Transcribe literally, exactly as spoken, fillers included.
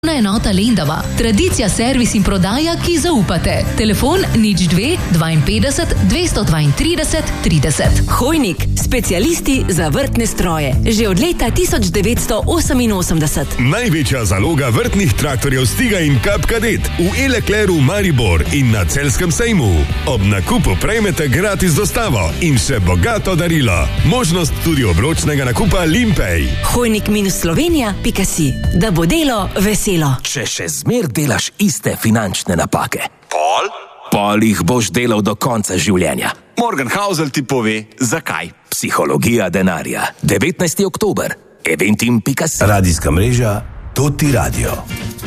Enota Lendava. Tradicija, servis in prodaja, ki zaupate. Telefon nič dve dvainpetdeset dvesto dvaintrideset trideset. Hojnik, specialisti za vrtne stroje. Že od leta tisoč devetsto oseminosemdeset. Največja zaloga vrtnih traktorjev Stiga in Cup Cadet v E-Leclercu Maribor in na Celjskem sejmu. Ob nakupu prejmete gratis dostavo in še bogato darilo. Možnost tudi obročnega nakupa Limpej. Hojnik minus Slovenija pika si. Da bo delo veselo. Če še zmer delaš iste finančne napake, Pol? pol jih boš delal do konca življenja. Morgan Housel ti pove, zakaj. Psihologija denarja. devetnajsti oktober. eventim pika si. Radijska mreža Toti Radio.